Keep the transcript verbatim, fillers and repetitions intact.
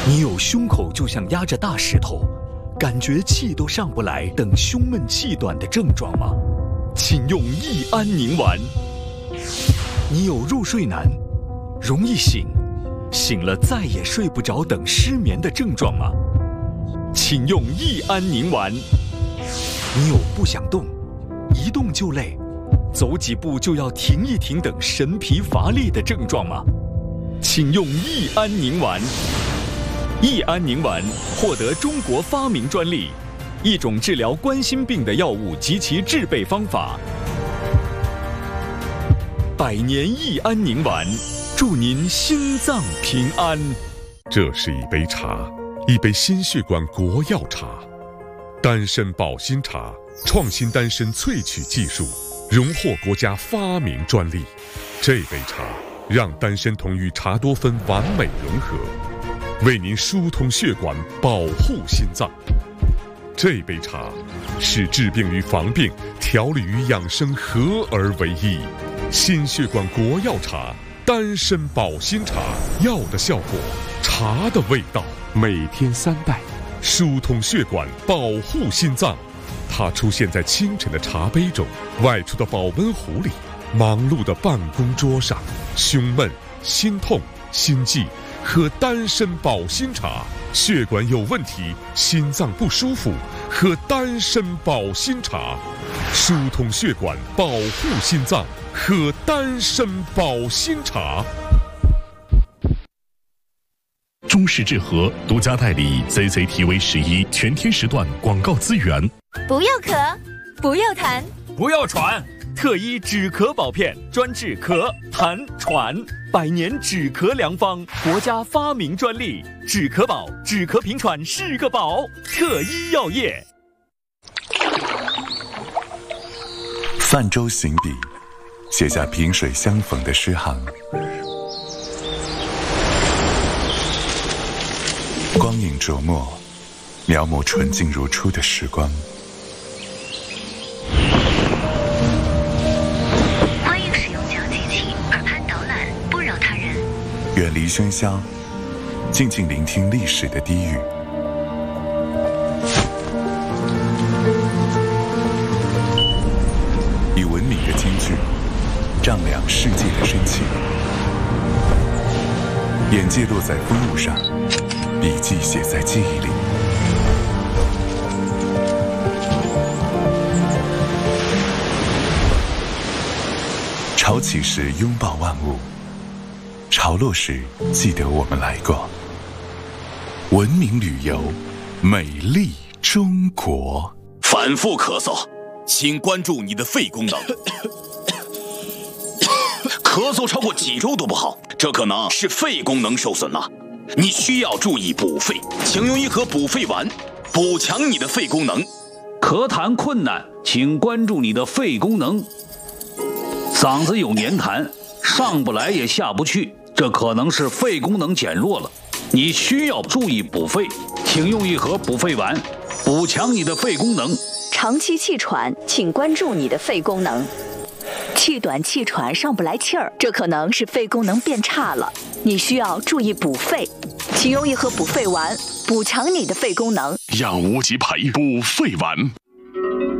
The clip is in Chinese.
你有胸口就像压着大石头，感觉气都上不来等胸闷气短的症状吗？请用益安宁丸。你有入睡难、容易醒、醒了再也睡不着等失眠的症状吗？请用益安宁丸。你有不想动、一动就累、走几步就要停一停等神疲乏力的症状吗？请用益安宁丸。益安宁丸获得中国发明专利，一种治疗冠心病的药物及其制备方法。百年益安宁丸，祝您心脏平安。 这是一杯茶，一杯心血管国药茶，丹参保心茶，创新丹参萃取技术，荣获国家发明专利。这杯茶让丹参酮与茶多酚完美融合，为您疏通血管，保护心脏。这杯茶是治病与防病、调理与养生合而为一。心血管国药茶，丹参保心茶，药的效果，茶的味道，每天三袋，疏通血管，保护心脏。它出现在清晨的茶杯中，外出的保温壶里，忙碌的办公桌上。胸闷、心痛、心悸，喝丹参保心茶；血管有问题，心脏不舒服，喝丹参保心茶。疏通血管，保护心脏，喝丹参保心茶。 中式治和独家代理 Z Z T V 十一全天时段广告资源。 不要咳，不要痰， 不要喘，特医止咳宝片专治咳、痰、喘，百年止咳良方，国家发明专利，止咳宝，止咳平喘是个宝。特医药业。 泛舟行笔，写下萍水相逢的诗行。光影琢磨，描摹纯净如初的时光。 欢迎使用讲机器，耳畔导览，不扰他人。 远离喧嚣，静静聆听历史的低语。以文明的金句，丈量世界的深情。眼界落在风物上，笔记写在记忆里。潮起时拥抱万物，潮落时记得我们来过。文明旅游，美丽中国。 反复咳嗽，请关注你的肺功能。咳嗽超过几周都不好，这可能是肺功能受损了。你需要注意补肺，请用一盒补肺丸，补强你的肺功能。 咳痰困难，请关注你的肺功能。嗓子有黏痰，上不来也下不去，这可能是肺功能减弱了。你需要注意补肺，请用一盒补肺丸，补强你的肺功能。 长期气喘，请关注你的肺功能。气短气喘上不来气儿，这可能是肺功能变差了，你需要注意补肺，请用一盒补肺丸，补强你的肺功能。 养无极培补肺丸。